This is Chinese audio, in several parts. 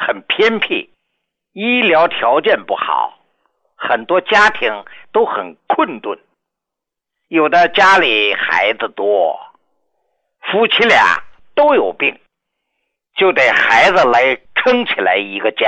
很偏僻，医疗条件不好，很多家庭都很困顿，有的家里孩子多，夫妻俩都有病，就得孩子来撑起来一个家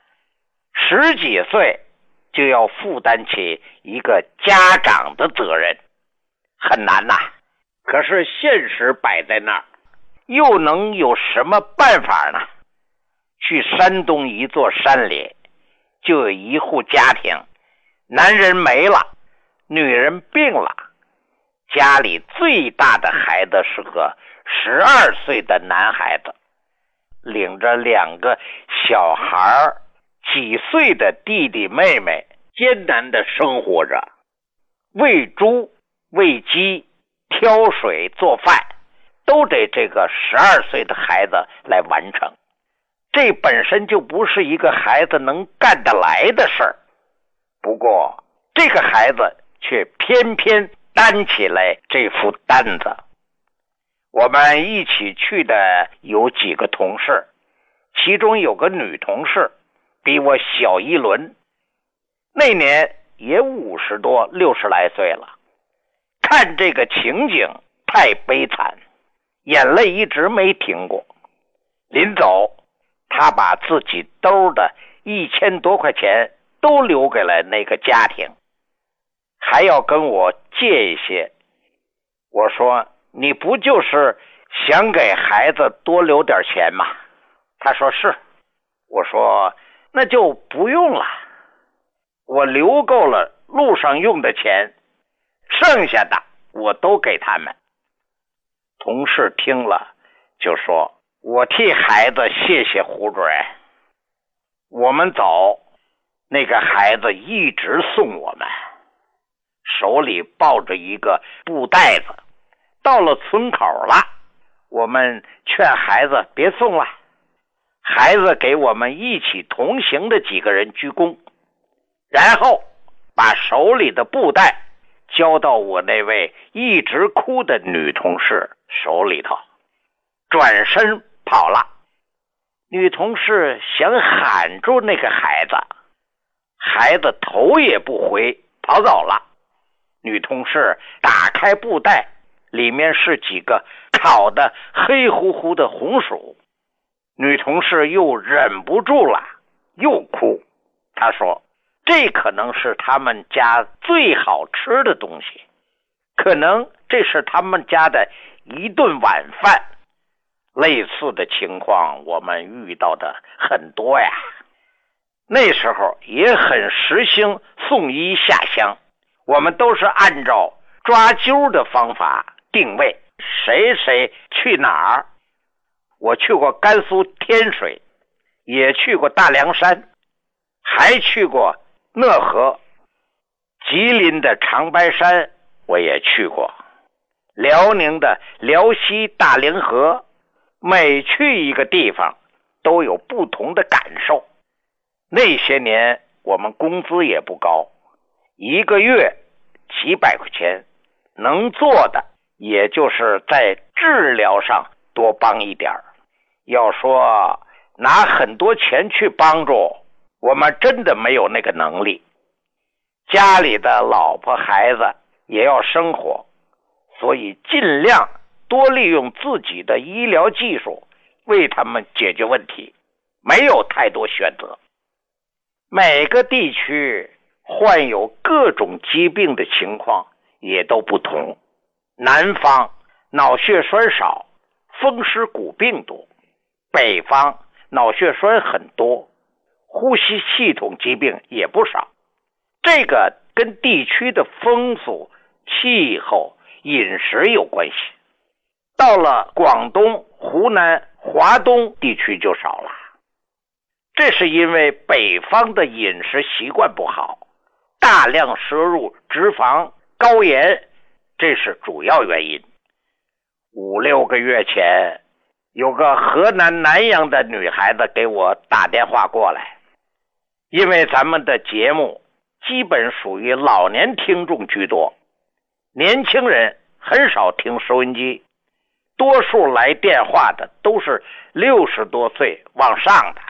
，10几岁就要负担起一个家长的责任，很难呐。可是现实摆在那儿，又能有什么办法呢？去山东一座山里，就有一户家庭，男人没了，女人病了，家里最大的孩子是个12岁的男孩子，领着2个小孩几岁的弟弟妹妹，艰难的生活着，喂猪喂鸡，挑水做饭，都得这个12岁的孩子来完成。这本身就不是一个孩子能干得来的事儿，不过这个孩子却偏偏担起来这副担子。我们一起去的有几个同事，其中有个女同事比我小1轮，那年也50多60来岁了。看这个情景太悲惨，眼泪一直没停过。临走，他把自己兜的1000多块钱都留给了那个家庭，还要跟我借一些。我说，你不就是想给孩子多留点钱吗？他说是。我说那就不用了，我留够了路上用的钱，剩下的我都给他们。同事听了就说，我替孩子谢谢胡主任。我们走，那个孩子一直送我们，手里抱着一个布袋子。到了村口了，我们劝孩子别送了，孩子给我们一起同行的几个人鞠躬，然后把手里的布袋交到我那位一直哭的女同事手里头，转身跑了。女同事想喊住那个孩子，孩子头也不回跑走了。女同事打开布袋，里面是几个烤的黑乎乎的红薯。女同事又忍不住了，又哭。她说，这可能是他们家最好吃的东西，可能这是他们家的一顿晚饭。类似的情况我们遇到的很多呀。那时候也很实行送医下乡，我们都是按照抓阄的方法定位，谁谁去哪儿。我去过甘肃天水，也去过大凉山，还去过讷河，吉林的长白山我也去过，辽宁的辽西大凌河。每去一个地方都有不同的感受。那些年我们工资也不高，一个月几百块钱，能做的也就是在治疗上多帮一点。要说拿很多钱去帮助，我们真的没有那个能力。家里的老婆孩子也要生活，所以尽量多利用自己的医疗技术为他们解决问题，没有太多选择。每个地区患有各种疾病的情况也都不同。南方脑血栓少，风湿骨病多；北方脑血栓很多，呼吸系统疾病也不少。这个跟地区的风俗、气候、饮食有关系。到了广东、湖南、华东地区就少了，这是因为北方的饮食习惯不好，大量摄入脂肪、高盐，这是主要原因。5、6个月前，有个河南南阳的女孩子给我打电话过来，因为咱们的节目基本属于老年听众居多，年轻人很少听收音机，多数来电话的都是60多岁往上的。